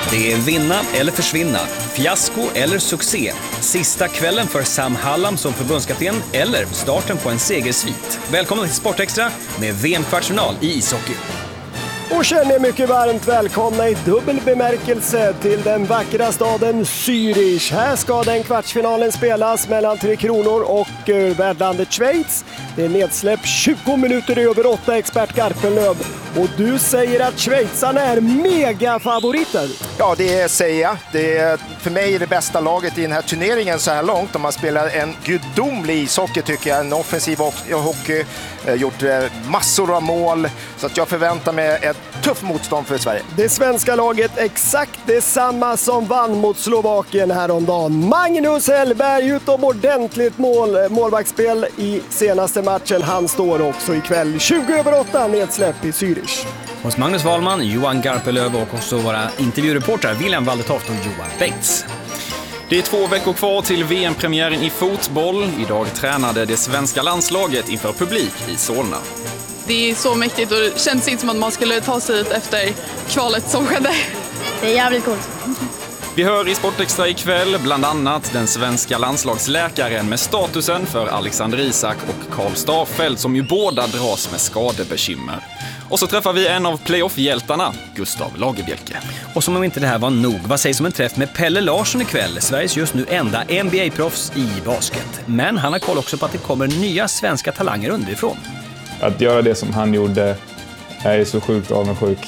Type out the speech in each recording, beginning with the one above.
Det är vinna eller försvinna, fiasko eller succé, sista kvällen för Sam Hallam som förbundskapten eller starten på en segersvit. Välkommen till Sportextra med VM-kvartsfinal i ishockey. Och känner er mycket varmt välkomna i dubbel bemärkelse till den vackra staden Zürich. Här ska den kvartsfinalen spelas mellan Tre Kronor och värdlandet Schweiz. Det är nedsläpp 20 minuter över 8, expert Garpenlöv. Och du säger att schweizarna är megafavoriter. Ja, det säger jag. Det är för mig det bästa laget i den här turneringen så här långt. De har spelat en gudomlig ishockey tycker jag. En offensiv hockey, gjort massor av mål. Så att jag förväntar mig ett tufft motstånd för Sverige. Det svenska laget exakt detsamma som vann mot Slovakien häromdagen. Magnus Hellberg, utomordentligt målvaktsspel i senaste matchen. Han står också ikväll 20/8 nedsläpp i Zürich. Hos Magnus Wahlman, Johan Garpenlöv och också våra intervjureportrar William Waldertoft och Johan Bengts. Det är 2 veckor kvar till VM-premiären i fotboll. Idag tränade det svenska landslaget inför publik i Solna. Det är så mäktigt och det känns inte som att man skulle ta sig ut efter kvalet som skedde. Det är jävligt coolt. Vi hör i Sportextra ikväll bland annat den svenska landslagsläkaren med statusen för Alexander Isak och Karl Starfelt som ju båda dras med skadebekymmer. Och så träffar vi en av playoff-hjältarna, Gustav Lagerbielke. Och som om inte det här var nog, vad sägs om en träff med Pelle Larsson ikväll, Sveriges just nu enda NBA-proffs i basket. Men han har koll också på att det kommer nya svenska talanger underifrån. Att göra det som han gjorde är så sjukt avundsjuk.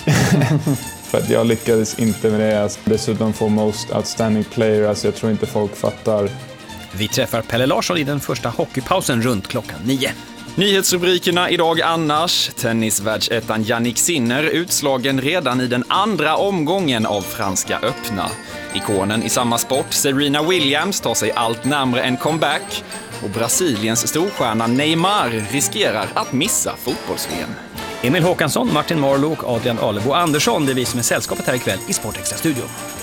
För att jag lyckades inte med det. Dessutom få most outstanding player. Alltså jag tror inte folk fattar. Vi träffar Pelle Larsson i den första hockeypausen runt klockan 9. Nyhetsrubrikerna idag annars. Tennisvärldsettan Jannik Sinner utslagen redan i den andra omgången av Franska öppna. Ikonen i samma sport, Serena Williams, tar sig allt närmare en comeback. Och Brasiliens storstjärna Neymar riskerar att missa fotbolls-VM. Emil Håkansson, Martin Marlow och Adrian Alebo Andersson, det är vi som är sällskapet här ikväll i Sportextra-studion.